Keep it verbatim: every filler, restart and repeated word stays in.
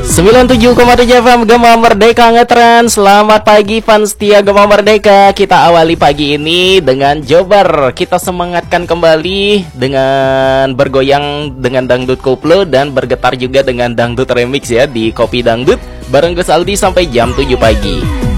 sembilan puluh tujuh koma tujuh F M Gema Merdeka ngetrend. Selamat pagi fans setia Gema Merdeka. Kita awali pagi ini dengan Jobar. Kita semangatkan kembali dengan bergoyang dengan dangdut koplo dan bergetar juga dengan dangdut remix ya di Kopi Dangdut bareng Gus Aldi sampai jam tujuh pagi.